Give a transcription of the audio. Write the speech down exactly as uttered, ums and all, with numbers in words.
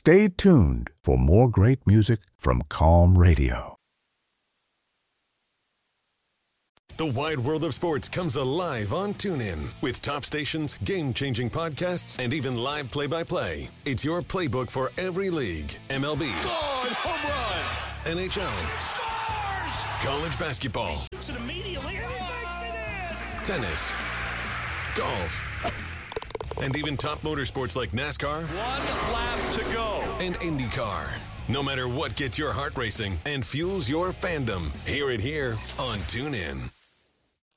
Stay tuned for more great music from Calm Radio. The wide world of sports comes alive on TuneIn with top stations, game-changing podcasts, and even live play-by-play. It's your playbook for every league. M L B, God, home run. N H L, Scores! college basketball, He shoots it immediately, and he makes it in! tennis, golf, and even top motorsports like NASCAR. One lap to go. And IndyCar. No matter what gets your heart racing and fuels your fandom, hear it here on TuneIn.